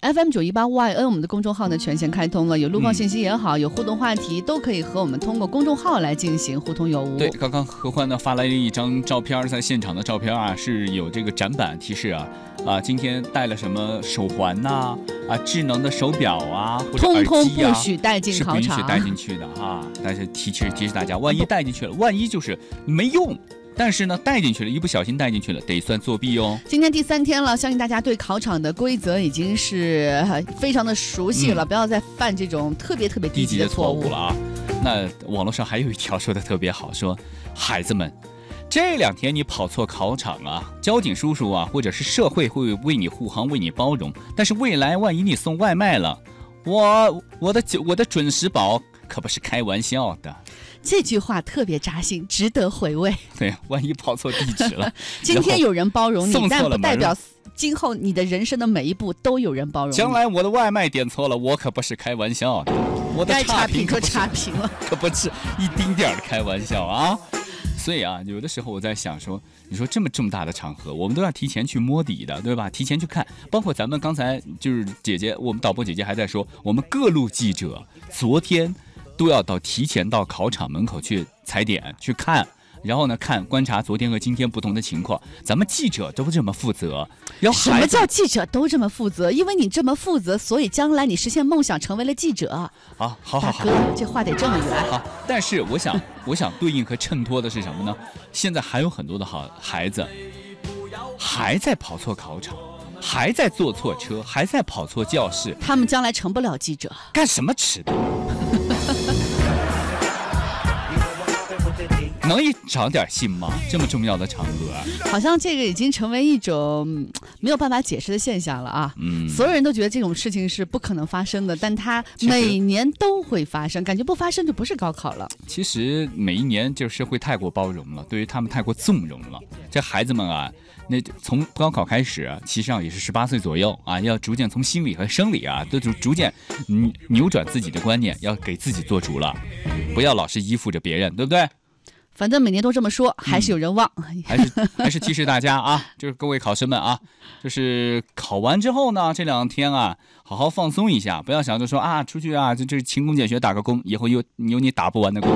FM918YN 我们的公众号呢全线开通了，有路况信息也好，有互动话题都可以和我们通过公众号来进行互通有无。 对，刚刚何欢呢发来了一张照片，在现场的照片啊，是有这个展板提示今天带了什么手环呐智能的手表或者耳机通通不许带进考场， 是不允许带进去的但是提示大家，万一带进去了，万一就是没用。但是呢，带进去了，一不小心带进去了，得算作弊哦。 今天第3天了，相信大家对考场的规则已经是非常的熟悉了，不要再犯这种特别低级的错误了那网络上还有一条说的特别好，说孩子们，这2天你跑错考场交警叔叔或者是社会会为你护航，为你包容。但是未来万一你送外卖了，我的准时宝可不是开玩笑的。 这句话特别扎心，值得回味。 对，万一跑错地址了， 今天有人包容你，但不代表今后你的人生的每一步都有人包容你。 将来我的外卖点错了，我可不是开玩笑的。我的该差评可差评了， 可不是一丁点的开玩笑所以有的时候我在想说，你说这么重大的场合，我们都要提前去摸底的，对吧？提前去看，包括咱们刚才就是我们导播姐姐还在说，我们各路记者昨天都要提前到考场门口去踩点去看，然后呢观察昨天和今天不同的情况。咱们记者都这么负责， 什么叫记者都这么负责？因为你这么负责，所以将来你实现梦想成为了记者。 好， 大哥，这话得这么圆。 但是我想对应和衬托的是什么呢？现在还有很多的孩子还在跑错考场，还在坐错车，还在跑错教室， 他们将来成不了记者。 干什么吃的？能长点心吗？这么重要的场合， 好像这个已经成为一种没有办法解释的现象了所有人都觉得这种事情是不可能发生的，但它每年都会发生，感觉不发生就不是高考了。 其实每一年这个社会太过包容了，对于他们太过纵容了。这孩子们那从高考开始其实上也是18岁左右要逐渐从心理和生理都逐渐扭转自己的观念，要给自己做主了，不要老是依附着别人，对不对？ 反正每年都这么说，还是有人忘。 还是提示大家就是各位考生们就是考完之后呢，这2天好好放松一下，不要想着说出去这勤工俭学打个工，以后有你打不完的工。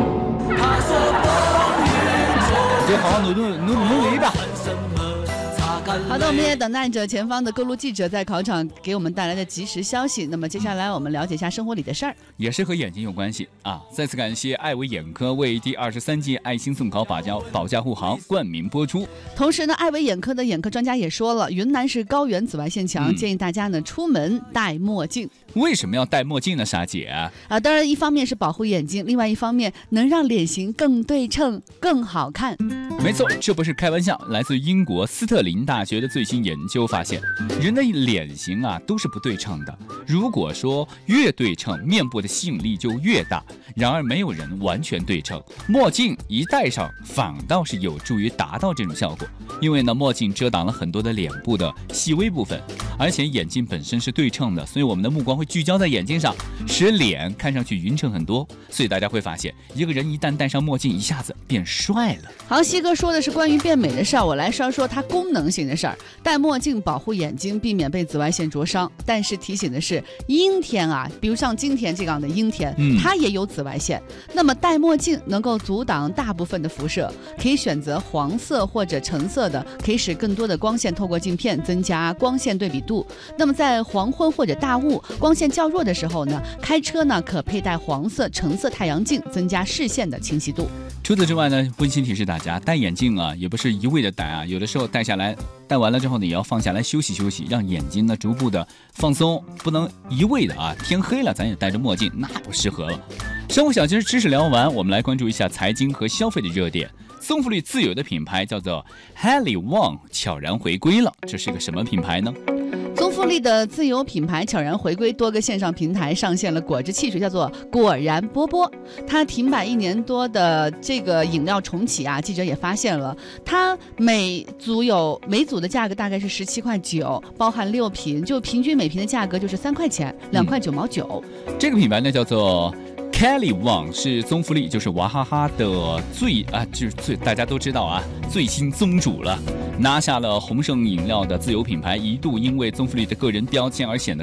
就好好努力吧。 好的，我们也等待着前方的各路记者在考场给我们带来的及时消息。那么接下来我们了解一下生活里的事儿， 也是和眼睛有关系再次感谢爱维眼科为第23届爱心送考保驾护航冠名播出。 同时呢，爱维眼科的眼科专家也说了，云南是高原紫外线强，建议大家呢出门戴墨镜。 为什么要戴墨镜呢，莎姐？ 当然一方面是保护眼睛，另外一方面能让脸型更对称更好看。 没错，这不是开玩笑。来自英国斯特林大学的最新研究发现，人的脸型都是不对称的。如果说越对称，面部的吸引力就越大。然而没有人完全对称，墨镜一戴上反倒是有助于达到这种效果。因为呢，墨镜遮挡了很多的脸部的细微部分，而且眼睛本身是对称的，所以我们的目光会聚焦在眼睛上，使脸看上去匀称很多。所以大家会发现，一个人一旦戴上墨镜，一下子变帅了。 好，西哥说的是关于变美的事儿，我来说说它功能性的事儿。戴墨镜保护眼睛，避免被紫外线灼伤，但是提醒的是，阴天比如像今天这样的阴天，它也有紫外线。那么戴墨镜能够阻挡大部分的辐射，可以选择黄色或者橙色的，可以使更多的光线透过镜片，增加光线对比度。那么在黄昏或者大雾光线较弱的时候呢，开车呢可佩戴黄色、橙色太阳镜，增加视线的清晰度。 除此之外呢，温馨提示大家，戴眼镜也不是一味的戴有的时候戴完了之后呢，也要放下来休息休息，让眼睛呢逐步的放松，不能一味的天黑了咱也戴着墨镜，那不适合了。生活小知识聊完，我们来关注一下财经和消费的热点。松福利自有的品牌叫做 Haley Wang 悄然回归了，这是个什么品牌呢？ 松福利的自有品牌悄然回归，多个线上平台上线了果汁汽水，叫做果然波波。它停摆1年多的这个饮料重启记者也发现了，它每组的价格大概是17.9块，包含6瓶，就平均每瓶的价格就是3块钱，2块9毛9。 这个品牌呢叫做Haley Wang， 是松福利，就是娃哈哈的最大家都知道最新宗主了，拿下了鸿盛饮料的自有品牌，一度因为松福利的个人标签而显得